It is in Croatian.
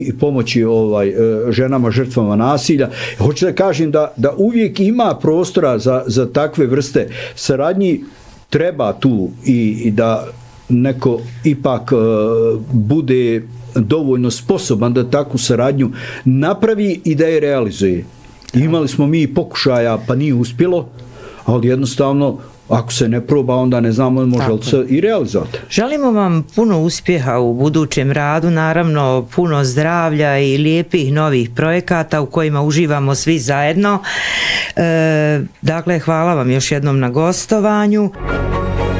i pomoći ženama žrtvama nasilja. Hoću da kažem da uvijek ima prostora za takve vrste saradnji, treba tu i da neko ipak bude dovoljno sposoban da takvu saradnju napravi i da je realizuje. Imali smo mi pokušaja, pa nije uspjelo, ali jednostavno ako se ne proba, onda ne znamo može li se i realizovati. Želimo vam puno uspjeha u budućem radu, naravno puno zdravlja i lijepih novih projekata u kojima uživamo svi zajedno. Dakle, hvala vam još jednom na gostovanju.